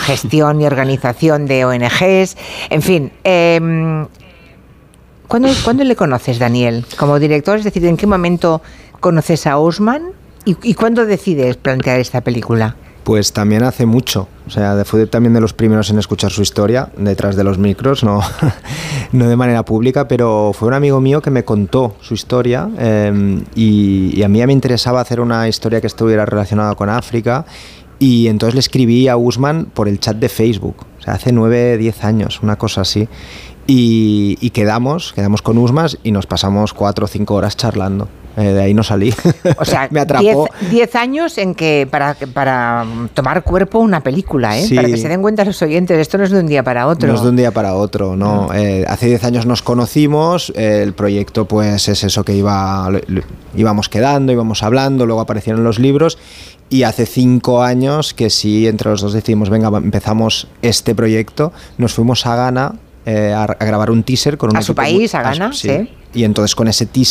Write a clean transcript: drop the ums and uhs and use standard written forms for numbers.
gestión y organización de ONGs, en fin. ¿Cuándo le conoces, Daniel, como director? Es decir, ¿en qué momento conoces a Ousmane y cuándo decides plantear esta película? Pues también hace mucho, o sea, fue también de los primeros en escuchar su historia detrás de los micros, no de manera pública, pero fue un amigo mío que me contó su historia y a mí me interesaba hacer una historia que estuviera relacionada con África y entonces le escribí a Ousmane por el chat de Facebook, o sea, hace 9-10 años, una cosa así, y quedamos con Ousmane y nos pasamos 4 o 5 horas charlando. De ahí no salí. O sea, me atrapó. 10 años en que para tomar cuerpo una película, Sí. Para que se den cuenta los oyentes, esto no es de un día para otro. No es de un día para otro, no. Hace 10 años nos conocimos, el proyecto pues es eso que íbamos quedando, íbamos hablando, luego aparecieron los libros y hace 5 años que sí, entre los dos decidimos, venga, empezamos este proyecto, nos fuimos a Ghana a grabar un teaser con un a su país, a Ghana, sí. Y entonces con ese teaser